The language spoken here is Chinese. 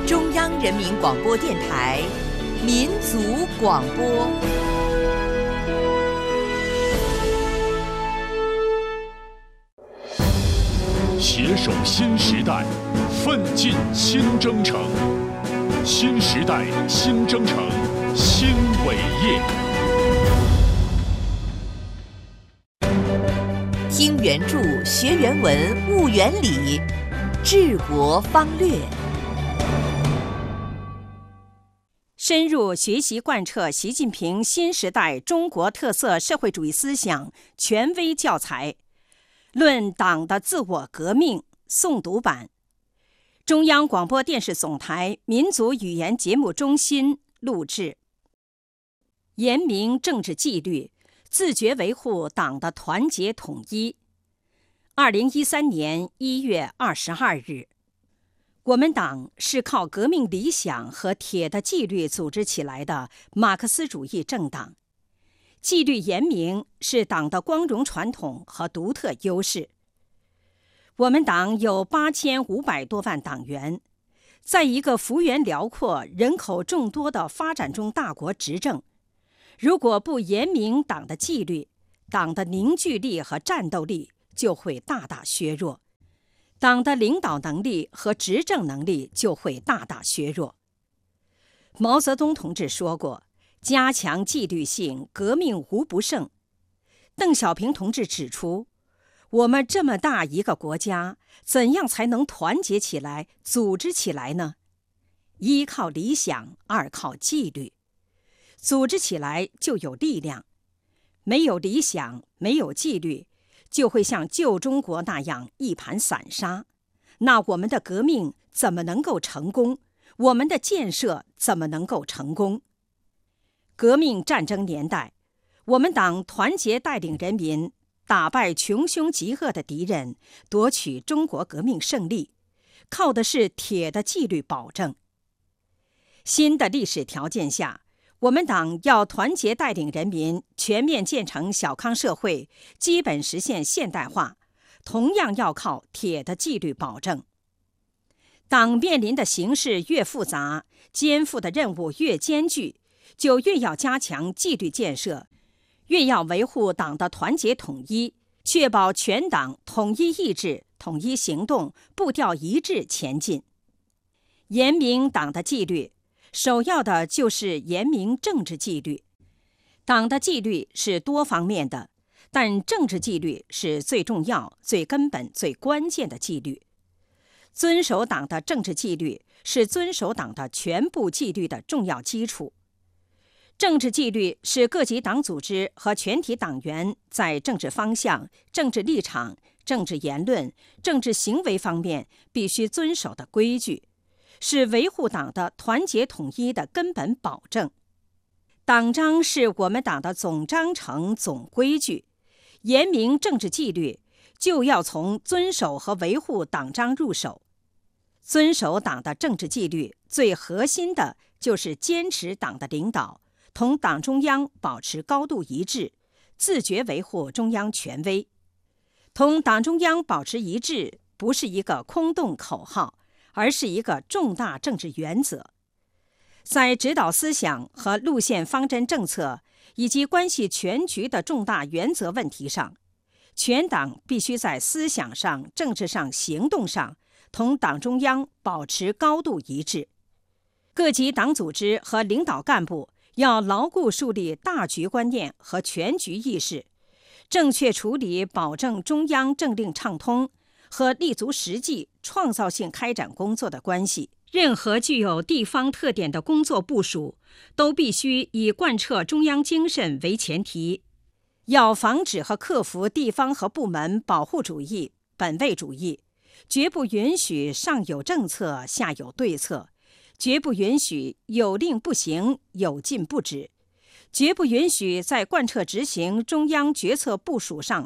中央人民广播电台民族广播。 携手新时代，奋进新征程。新时代新征程，新伟业。 听原著，学原文，悟原理，治国方略。 深入学习贯彻习近平新时代中国特色社会主义思想权威教材，论党的自我革命诵读版，中央广播电视总台民族语言节目中心录制。严明政治纪律，自觉维护党的团结统一。2013年1月22日，我们党是靠革命理想和铁的纪律组织起来的马克思主义政党。纪律严明是党的光荣传统和独特优势。我们党有8500多万党员，在一个幅员辽阔、人口众多的发展中大国执政，如果不严明党的纪律，党的凝聚力和战斗力就会大大削弱，党的领导能力和执政能力就会大大削弱。毛泽东同志说过，加强纪律性，革命无不胜。邓小平同志指出，我们这么大一个国家，怎样才能团结起来、组织起来呢？一靠理想，二靠纪律。组织起来就有力量，没有理想，没有纪律，就会像旧中国那样一盘散沙。那我们的革命怎么能够成功？我们的建设怎么能够成功？革命战争年代，我们党团结带领人民打败穷凶极恶的敌人，夺取中国革命胜利，靠的是铁的纪律保证。新的历史条件下，我们党要团结带领人民全面建成小康社会，基本实现现代化，同样要靠铁的纪律保证。党面临的形势越复杂，肩负的任务越艰巨，就越要加强纪律建设，越要维护党的团结统一，确保全党统一意志、统一行动，步调一致前进。严明党的纪律，首要的就是严明政治纪律。党的纪律是多方面的，但政治纪律是最重要、最根本、最关键的纪律。遵守党的政治纪律是遵守党的全部纪律的重要基础。政治纪律是各级党组织和全体党员在政治方向、政治立场、政治言论、政治行为方面必须遵守的规矩，是维护党的团结统一的根本保证。党章是我们党的总章程、总规矩，严明政治纪律就要从遵守和维护党章入手。遵守党的政治纪律，最核心的就是坚持党的领导，同党中央保持高度一致，自觉维护中央权威。同党中央保持一致不是一个空洞口号，而是一个重大政治原则。在指导思想和路线方针政策以及关系全局的重大原则问题上，全党必须在思想上、政治上、行动上同党中央保持高度一致。各级党组织和领导干部要牢固树立大局观念和全局意识，正确处理保证中央政令畅通和立足实际、创造性开展工作的关系。任何具有地方特点的工作部署，都必须以贯彻中央精神为前提，要防止和克服地方和部门保护主义、本位主义，绝不允许上有政策下有对策，绝不允许有令不行、有禁不止，绝不允许在贯彻执行中央决策部署上